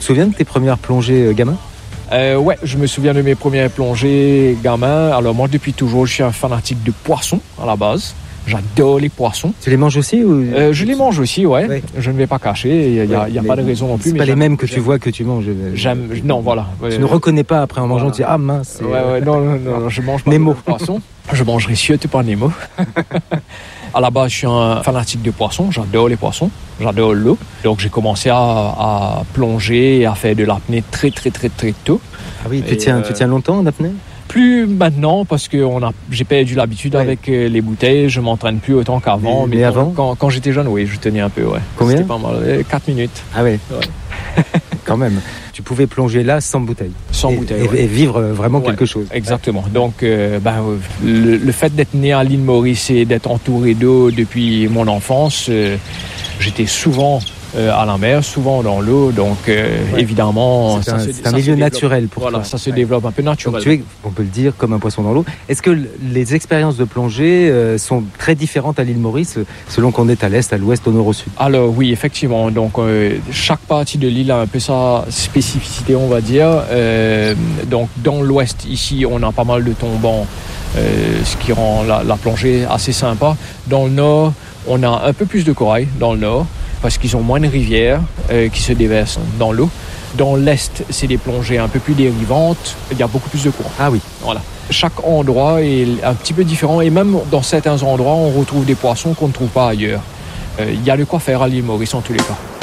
te souviens de tes premières plongées gamin ? Ouais, je me souviens de mes premières plongées gamin. Alors moi, depuis toujours, je suis un fanatique de poissons à la base. J'adore les poissons. Tu les manges aussi ou... Je les mange aussi, ouais. Je ne vais pas cacher. Il y a pas de raison non plus. C'est pas les mêmes que tu vois que tu manges. Non, voilà. Tu ne reconnais pas après en mangeant. Tu dis ah mince. Non, je mange pas Nemo. de poissons. Je mangerai surtout pas Nemo. À la base, je suis un fanatique de poissons. J'adore les poissons. J'adore l'eau. Donc, j'ai commencé à plonger et à faire de l'apnée très tôt. Ah oui, tu tiens longtemps en apnée ? Plus maintenant parce que j'ai perdu l'habitude avec les bouteilles. Je m'entraîne plus autant qu'avant. Mais avant quand j'étais jeune, oui, je tenais un peu. Ouais. Combien ? C'était pas mal. 4 minutes. Ah ouais. Quand même. Tu pouvais plonger là sans bouteille. Sans bouteille, et vivre vraiment quelque chose. Exactement. Donc, le fait d'être né à l'île Maurice et d'être entouré d'eau depuis mon enfance, j'étais souvent à la mer, souvent dans l'eau. Donc, évidemment... C'est un milieu naturel pour toi. Voilà, ça se développe un peu naturellement. Donc, tu es, on peut le dire, comme un poisson dans l'eau. Est-ce que les expériences de plongée sont très différentes à l'île Maurice, selon qu'on est à l'est, à l'ouest, au nord, au sud ? Alors, oui, effectivement. Donc, chaque partie de l'île a un peu sa spécificité, on va dire. Donc, dans l'ouest, ici, on a pas mal de tombants, ce qui rend la plongée assez sympa. Dans le nord, on a un peu plus de corail, dans le nord, parce qu'ils ont moins de rivières qui se déversent dans l'eau. Dans l'est, c'est des plongées un peu plus dérivantes. Il y a beaucoup plus de courant. Ah oui. Voilà. Chaque endroit est un petit peu différent. Et même dans certains endroits, on retrouve des poissons qu'on ne trouve pas ailleurs. Il y a de quoi faire à l'île Maurice en tous les cas.